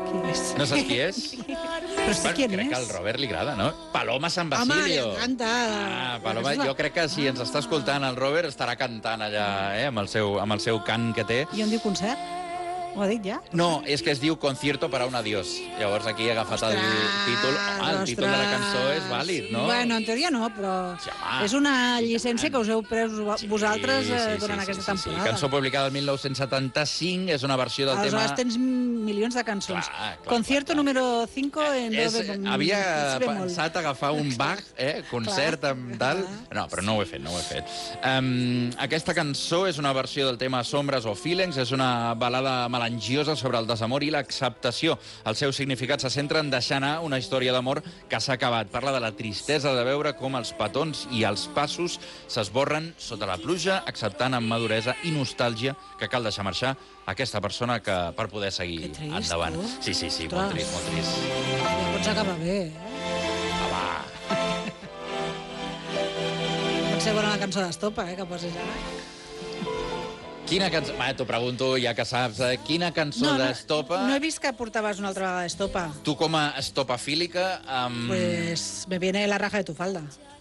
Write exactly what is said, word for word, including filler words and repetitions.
qui és. No saps qui és? Però sé Bueno, qui crec és. que al Robert li agrada, no? Paloma San Home, li Basilio. encanta. Ah, Paloma, jo crec que si ens està escoltant el Robert estarà cantant allà, eh, amb el seu, amb el seu cant que té. I on diu concert? Ho ha dit ja? No, és que es diu Concierto para un adiós. Llavors aquí he agafat el títol. Home, el títol de la cançó és vàlid, no? Bueno, en teoria no, però Sí, home. és una llicència que us heu pres vosaltres Sí, sí, eh, sí, durant sí, aquesta sí, sí. temporada. Cançó publicada el mil nou-cents setanta-cinc, és una versió del tema... Aleshores tens milions de cançons. Clar, clar, Concierto clar, clar. número cinco en do És, bemol. havia Si bemol. pensat agafar un Bach, eh, concert amb tal... No, però no ho he fet, no ho he fet. Um, aquesta cançó és una versió del tema Sombres o Feelings, és una balada melangiosa sobre el desamor i l'acceptació. El seu significat se centra en deixar anar una història d'amor que s'ha acabat. Parla de la tristesa de veure com els petons i els passos s'esborren sota la pluja, acceptant amb maduresa i nostàlgia que cal deixar marxar aquesta persona que per poder seguir Que trist, endavant. tu. Sí, sí, sí, Ostres. molt trist, molt trist. Ja pots acabar bé, eh? Ah, va. Pot ser bona la cançó d'Estopa, eh, que posis ara. Quina cançó... Va, t'ho pregunto, ja que saps, eh? Quina cançó d'Estopa... No he vist que portaves una altra vegada Estopa. Tu com a estopafílica... Um... Pues me viene la raja de tu falda.